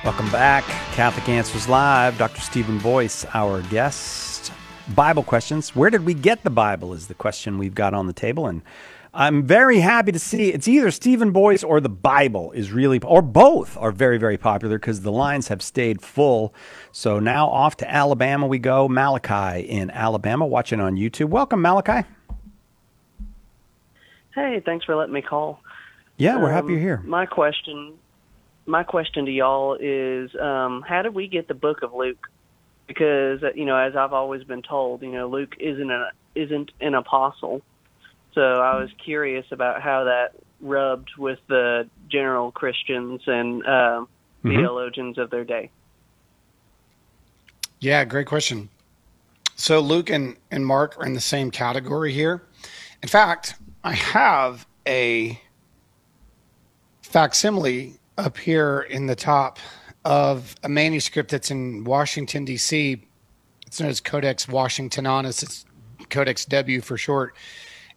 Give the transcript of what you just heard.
Welcome back. Catholic Answers Live. Dr. Stephen Boyce, our guest. Bible questions. Where did we get the Bible is the question we've got on the table. And I'm very happy to see it's either Stephen Boyce or the Bible is really, or both are very, very popular because the lines have stayed full. So now off to Alabama we go. Malachi in Alabama, watching on YouTube. Welcome, Malachi. Hey, thanks for letting me call. Yeah, we're happy you're here. My question to y'all is, how did we get the book of Luke? Because, as I've always been told, Luke isn't an apostle. So I was curious about how that rubbed with the general Christians and theologians of their day. Yeah, great question. So Luke and Mark are in the same category here. In fact, I have a facsimile up here in the top of a manuscript that's in Washington, D.C. It's known as Codex Washingtonalis. It's Codex W for short.